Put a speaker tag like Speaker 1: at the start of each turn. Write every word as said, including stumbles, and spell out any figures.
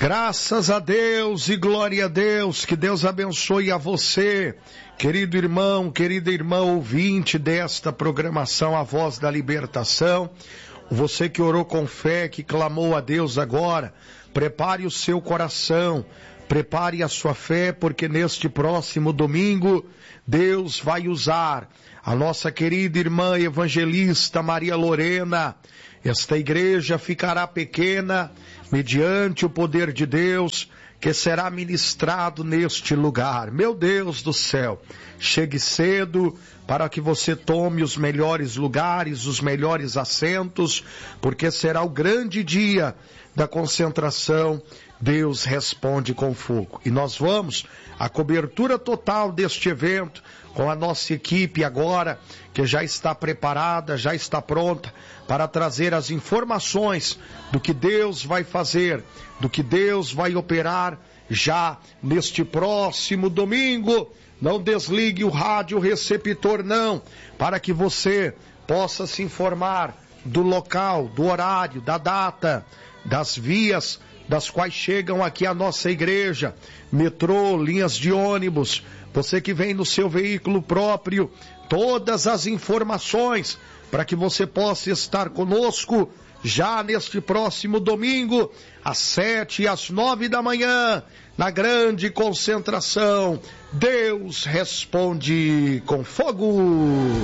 Speaker 1: Graças a Deus e glória a Deus, que Deus abençoe a você, querido irmão, querida irmã ouvinte desta programação A Voz da Libertação, você que orou com fé, que clamou a Deus agora, prepare o seu coração, prepare a sua fé, porque neste próximo domingo, Deus vai usar a nossa querida irmã evangelista Maria Lorena. Esta igreja ficará pequena, mediante o poder de Deus, que será ministrado neste lugar. Meu Deus do céu, chegue cedo para que você tome os melhores lugares, os melhores assentos, porque será o grande dia da concentração. Deus responde com fogo. E nós vamos à cobertura total deste evento com a nossa equipe agora, que já está preparada, já está pronta para trazer as informações do que Deus vai fazer, do que Deus vai operar já neste próximo domingo. Não desligue o rádio receptor não, para que você possa se informar do local, do horário, da data, das vias das quais chegam aqui a nossa igreja, metrô, linhas de ônibus, você que vem no seu veículo próprio, todas as informações para que você possa estar conosco já neste próximo domingo, às sete e às nove da manhã, na grande concentração. Deus responde com fogo.